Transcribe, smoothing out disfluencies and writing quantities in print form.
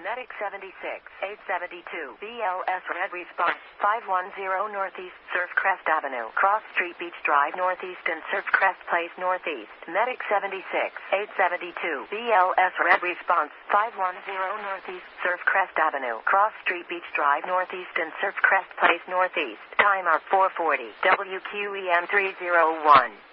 Medic 76, 872, BLS Red Response, 510 Northeast, Surfcrest Avenue, Cross Street Beach Drive Northeast and Surfcrest Place Northeast. Medic 76, 872, BLS Red Response, 510 Northeast, Surfcrest Avenue, Cross Street Beach Drive Northeast and Surfcrest Place Northeast. Timeout 440, WQEM 301.